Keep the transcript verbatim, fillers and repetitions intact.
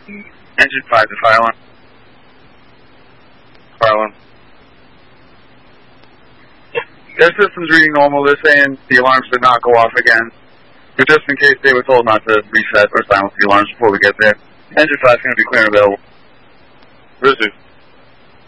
Engine five to fire alarm. Fire alarm. Their system's reading normal. They're saying the alarms did not go off again. But just in case they were told not to reset or silence the alarms before we get there. Engine five is going to be clear and available. Received.